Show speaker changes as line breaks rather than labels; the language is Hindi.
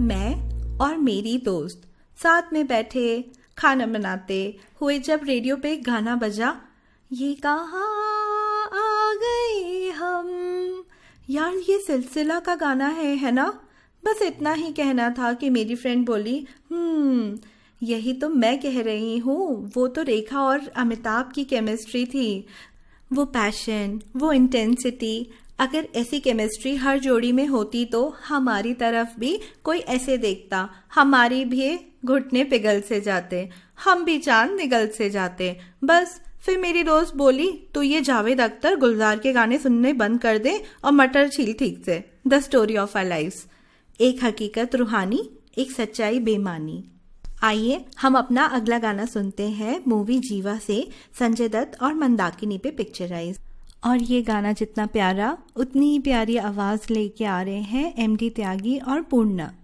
मैं और मेरी दोस्त साथ में बैठे खाना बनाते हुए जब रेडियो पे एक गाना बजा, ये कहाँ आ गए हम। यार ये सिलसिला का गाना है ना। बस इतना ही कहना था कि मेरी फ्रेंड बोली, यही तो मैं कह रही हूँ, वो तो रेखा और अमिताभ की केमिस्ट्री थी। वो पैशन, वो इंटेंसिटी, अगर ऐसी केमिस्ट्री हर जोड़ी में होती तो हमारी तरफ भी कोई ऐसे देखता, हमारी भी घुटने पिघल से जाते, हम भी चांद निगल से जाते। बस फिर मेरी दोस्त बोली, तो ये जावेद अख्तर गुलजार के गाने सुनने बंद कर दे और मटर छील ठीक से। The story of our lives, एक हकीकत रूहानी, एक सच्चाई बेमानी। आइए हम अपना अगला गाना सुनते हैं मूवी जीवा से, संजय दत्त और मंदाकिनी पे पिक्चराइज। और ये गाना जितना प्यारा उतनी ही प्यारी आवाज लेके आ रहे हैं एमडी त्यागी और पूर्णा।